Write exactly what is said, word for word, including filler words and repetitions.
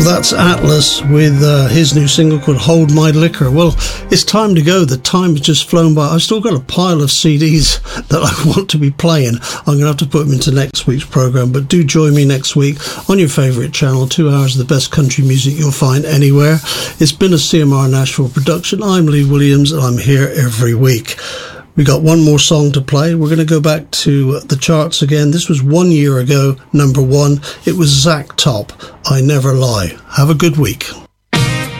That's Atlas with uh, his new single called Hold My Liquor. Well, it's time to go. The time has just flown by. I've still got a pile of C Ds that I want to be playing. I'm going to have to put them into next week's programme, but do join me next week on your favourite channel. Two hours of the best country music you'll find anywhere. It's been a C M R Nashville production. I'm Lee Williams, and I'm here every week. We got one more song to play. We're going to go back to the charts again. This was one year ago, number one. It was Zach Top, I Never Lie. Have a good week.